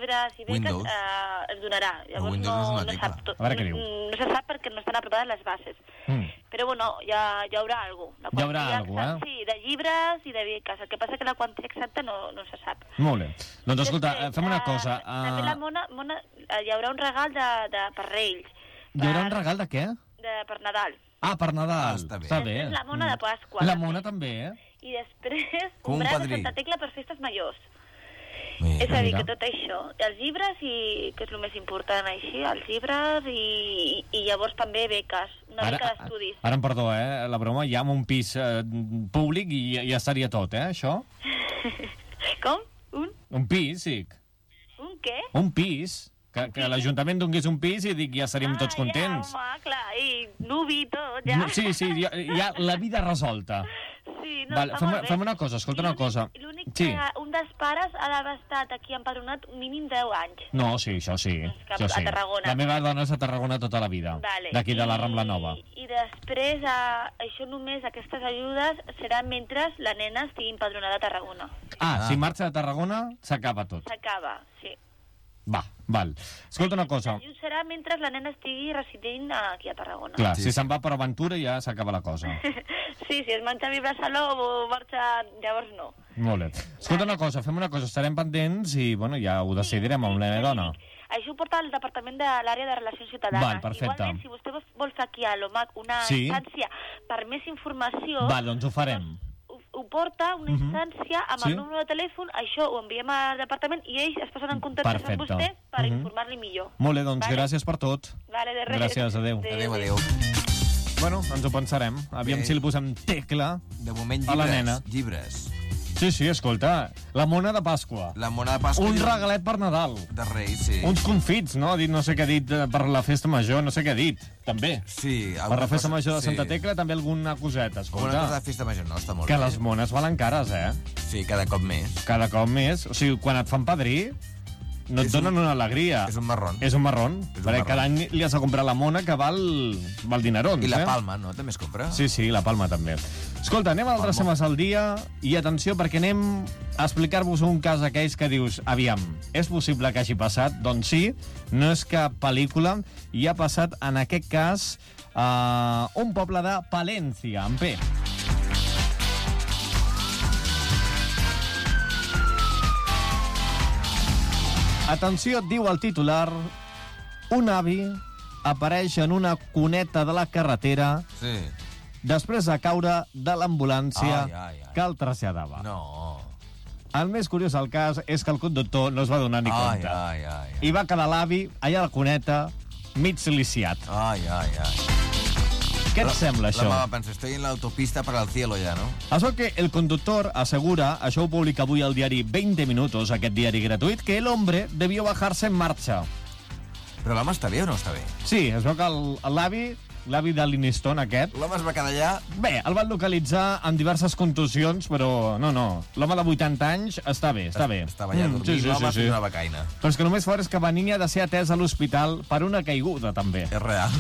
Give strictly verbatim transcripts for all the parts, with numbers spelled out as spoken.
llibres i beques eh, es donarà. Llavors Windows no, no és una no, tecla. sap tot, A veure què diu. no, no se sap perquè no estan aprovades les bases. Mm. Però bueno, ja hi haurà alguna cosa. Hi haurà alguna cosa, eh? Sí, de llibres i de beques. El que passa que la quantia exacta no, no se sap. Molt bé. Doncs escolta, Després, fem una eh, cosa. També la Uh, Mona, Mona, eh, hi haurà un regal de, de, per Reis. hi haurà un per- regal de què? De, per Nadal. Ah, per Nadal. Ah, està bé. Està bé. Després la Mona de Pasqua. La també. Mona també, eh? I després Com un un braç de padrí. Santa Tecla per festes majors. Mira, És a dir, mira. que tot això, els llibres, i que és el més important així, els llibres i, i, i llavors també beques, una Ara, beca d'estudis. ara em perdó, eh? La broma, ja amb un pis eh, públic i ja, ja estaria tot, eh, això? Com? Un? Un pis, sí. Un què? Un pis. Que, que l'Ajuntament donés un pis i dic, ja estaríem tots contents. Ah, ja, home, clar, i nuvi i tot, ja. No, sí, sí, ja, ja la vida resolta. Sí, no, Vale, està fem, molt bé. fem una cosa, escolta una L'únic- cosa. L'únic Sí. que un dels pares ha d'haver estat aquí empadronat mínim deu anys. No, sí, això sí. que Això a sí. Tarragona. La meva dona és a Tarragona tota la vida. Vale. D'aquí de la I- Rambla Nova. I després, eh, això només, aquestes ajudes, seran mentre la nena estigui empadronada a Tarragona. Ah, Ah. si marxa de Tarragona, s'acaba tot. S'acaba, sí. Va, val. Escolta una cosa. L'ajut serà mentre la nena estigui residint aquí a Tarragona. Clar, Sí, si sí. se'n va per aventura ja s'acaba la cosa. Sí, si es marxa a viure a Salou o marxa... Llavors no. Molt bé. Escolta una cosa, fem una cosa, estarem pendents i, bueno, ja ho decidirem amb la meva dona. Això ho porta el Departament de l'Àrea de Relacions Ciutadanes. Val, perfecte. Igualment, si vostè vol fer aquí a l'OMAC una Sí. instància per més informació... Va, doncs ho farem. Ho, ho porta una Mhm. instància amb Sí. el número de telèfon, això ho enviem al departament i ells es posen en contacte amb Perfecte. vostè per Mhm. informar-li millor. Molt bé, doncs Vale? gràcies per tot. Vale, de res. Gràcies, adéu. Adéu, adéu. Bueno, ens ho pensarem. Aviam Bé. si li posem tecla. De moment, A la llibres. nena. Llibres. Sí, sí, escolta, la mona de Pasqua. La mona de Pasqua... Un diu- regalet per Nadal. De Reis, sí. Uns confits, no? Ha dit no sé què ha dit eh, per la festa major, no sé què ha dit. També. Sí. Per alguna la festa cosa- major de Santa sí. Tecla també alguna coseta, Alguna cosa escolta. de festa major, no? Està molt Que bé. les mones valen cares, eh? Sí, cada cop més. Cada cop més. O sigui, quan et fan padrí, no et És un- donen una alegria. És un marrón. És un marrón. És un Perquè marrón. cada any li has de comprar la mona que val, val dinerons, I la eh? palma, no? També es compra? Sí, sí, la palma també. Escolta, anem a altres Palma. temes al dia i atenció perquè anem a explicar-vos un cas aquells que dius, aviam, és possible que hagi passat? Doncs sí, no és cap pel·lícula i ha passat en aquest cas a uh, un poble de Palència, en P. Atenció, diu el titular, un avi apareix en una cuneta de la carretera Sí. després de caure de l'ambulància Ai, ai, ai. que el traslladava. No. El més curiós del cas és que el conductor no es va donar ni Ai, compte. ai, ai. I va quedar l'avi allà a la cuneta, mig lisiat. Ai, ai, ai. Què et sembla, això? La mama pensa, estoy en la autopista para el cielo ya, ¿no? Això que el conductor assegura, això ho publica avui al diari veinte minutos, aquest diari gratuït, que el hombre debió bajarse en marxa. Però l'home està bé o no està bé? Sí, es veu que el- l'avi, l'avi de l'Iniston aquest, L'home es va quedar allà... bé, el van localitzar amb diverses contusions, però no, no, l'home de vuitanta anys està bé, està bé. Estava allà dormint, sí, sí, l'home sí, fent sí. una becaina. Però és que el més fort és que venia de ser atès a l'hospital per una caiguda, també. És real.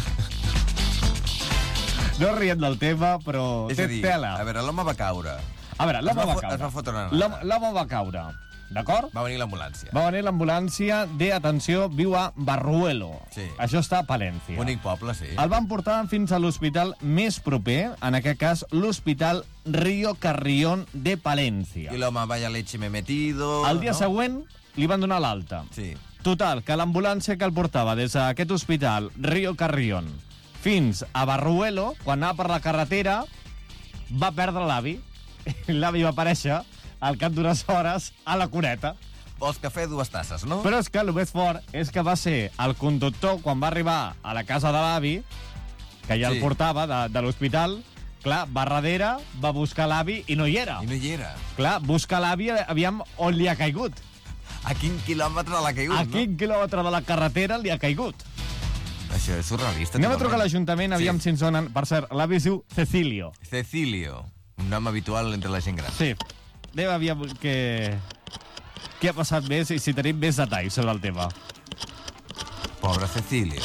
No riem del tema, però És té a dir, tela. a veure, l'home va caure. A veure, l'home es va va fo- caure. es va fotre una nada. L'home l'home va caure, d'acord? Va venir l'ambulància. Va venir l'ambulància de, atenció, viu a Barruelo. Sí. Això està a Palència. Bonic poble, sí. El van portar fins a l'hospital més proper, en aquest cas l'Hospital Río Carrión de Palència. I l'home, vaya leche me he metido... El dia no? següent li van donar l'alta. Sí. Total, que l'ambulància que el portava des d'aquest hospital, Río Carrión, fins a Barruelo, quan anava per la carretera, va perdre l'avi. L'avi va aparèixer al cap d'unes hores a la cuneta. Vols cafè, dues tasses, no? Però és que el més fort és que va ser el conductor, quan va arribar a la casa de l'avi, que ja Sí. el portava de, de l'hospital, clar, va darrere, va buscar l'avi i no hi era. I no hi era. Clar, busca l'avi, aviam on li ha caigut. A quin quilòmetre l'ha caigut, A no? quin quilòmetre de la carretera li ha caigut. Això és surrealista. Anem a totalment. trucar a l'Ajuntament, aviam sí. si ens donen... Per cert, l'avi es diu Cecilio. Cecilio, un nom habitual entre la gent gran. Sí. Anem aviam què... Què ha passat més i si tenim més detalls sobre el tema. Pobre Cecilio.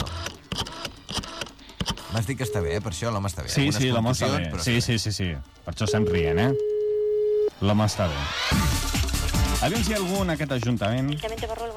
M'has dit que està bé, eh? Per això l'home està bé. Sí, Algunes sí, l'home està bé. contusions, però Sí, està sí, sí, sí. Per això estem rient, eh? L'home està bé. Aviam si hi ha algú en aquest Ajuntament Simplemente borro el